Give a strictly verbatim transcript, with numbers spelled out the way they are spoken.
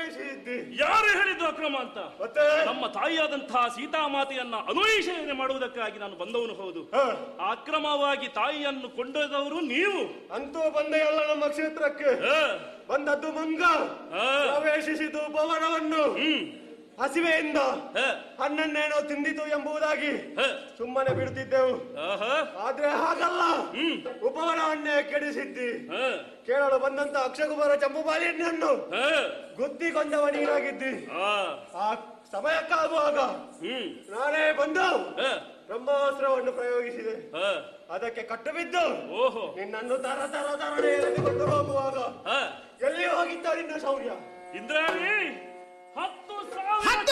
ಪ್ರವೇಶಿಸಿದ್ದಿ. ಯಾರು ಹೇಳಿದ್ದು ಅಕ್ರಮ ಅಂತ? ಮತ್ತೆ ನಮ್ಮ ತಾಯಿಯಾದಂತಹ ಸೀತಾಮಾತೆಯನ್ನ ಅನುವೇಷಣೆ ಮಾಡುವುದಕ್ಕಾಗಿ ನಾನು ಬಂದವನು ಹೌದು. ಅಕ್ರಮವಾಗಿ ತಾಯಿಯನ್ನು ಕೊಂಡೊಯ್ದವರು ನೀವು. ಅಂತೂ ಬಂದೇ ಅಲ್ಲ ನಮ್ಮ ಕ್ಷೇತ್ರಕ್ಕೆ. ಬಂದದ್ದು ಮಂಗ, ಪ್ರವೇಶಿಸಿದ್ದು ಭವನವನ್ನು ಹಸಿವೆಯಿಂದ ಹಣ್ಣನ್ನೇನೋ ತಿಂದಿತು ಎಂಬುದಾಗಿ ಸುಮ್ಮನೆ ಬಿಡುತ್ತಿದ್ದೆವು. ಆದ್ರೆ ಹಾಗಲ್ಲ, ಉಪವನವನ್ನೇ ಕೆಡಿಸಿದ್ದಿ. ಕೇಳಲು ಬಂದಂತ ಅಕ್ಷಕುಮಾರ ಚಂಪುಬಾಲಿಯನ್ನು ಗುದ್ದಿ ಕೊಂದವ ನೀನಾಗಿದ್ದಿ. ಆ ಸಮಯಕ್ಕಾಗುವಾಗ ನಾನೇ ಬಂದು ಬ್ರಹ್ಮಾಸ್ತ್ರವನ್ನು ಪ್ರಯೋಗಿಸಿದೆ. ಅದಕ್ಕೆ ಕಟ್ಟು ಬಿದ್ದು ನಿನ್ನನ್ನು ತರ ತರ ತರणे ಎಳೆದುಕೊಂಡು ಹೋಗುವಾಗ ಎಲ್ಲಿ ಹೋಗಿದ್ದ ನಿನ್ನ ಶೌರ್ಯ? ಇಂದ್ರಾಣಿ ಹತ್ತು ಸಾವಿರ